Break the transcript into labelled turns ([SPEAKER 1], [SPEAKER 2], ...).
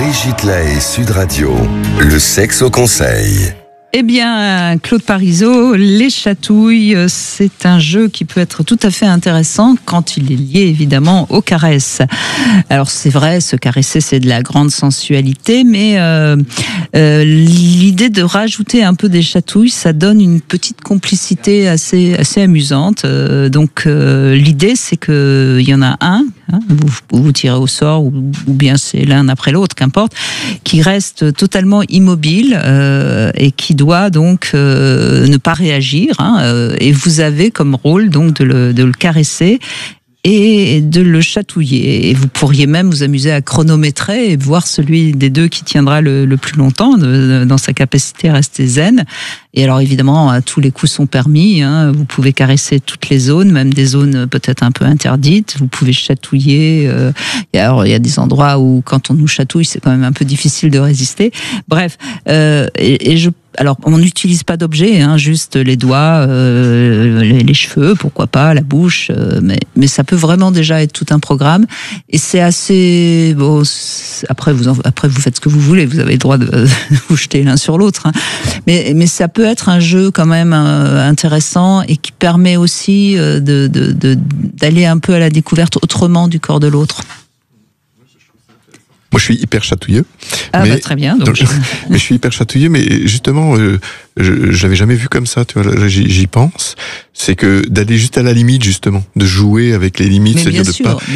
[SPEAKER 1] Brigitte Lahaie, Sud Radio, le sexe au conseil.
[SPEAKER 2] Eh bien, Claude Parisot, les chatouilles, c'est un jeu qui peut être tout à fait intéressant quand il est lié évidemment aux caresses. Alors c'est vrai, se caresser c'est de la grande sensualité, mais l'idée de rajouter un peu des chatouilles, ça donne une petite complicité assez amusante. Donc l'idée c'est que il y en a un, vous tirez au sort ou bien c'est l'un après l'autre, qu'importe, qui reste totalement immobile et qui doit donc ne pas réagir, et vous avez comme rôle donc de le caresser et de le chatouiller. Et vous pourriez même vous amuser à chronométrer et voir celui des deux qui tiendra le plus longtemps dans sa capacité à rester zen. Et alors évidemment, tous les coups sont permis. Vous pouvez caresser toutes les zones, même des zones peut-être un peu interdites. Vous pouvez chatouiller. Et alors il y a des endroits où quand on nous chatouille, c'est quand même un peu difficile de résister. Bref, alors, on n'utilise pas d'objets, juste les doigts, les cheveux, pourquoi pas, la bouche, mais ça peut vraiment déjà être tout un programme. Et c'est assez bon. Après, vous faites ce que vous voulez. Vous avez le droit de vous jeter l'un sur l'autre. Mais ça peut être un jeu quand même intéressant et qui permet aussi d'aller un peu à la découverte autrement du corps de l'autre.
[SPEAKER 3] Moi, je suis hyper chatouilleux.
[SPEAKER 2] Très bien. Donc.
[SPEAKER 3] Mais je suis hyper chatouilleux, mais justement, je l'avais jamais vu comme ça. Tu vois, là, j'y pense. C'est que d'aller juste à la limite, justement, de jouer avec les limites, c'est-à-dire de pas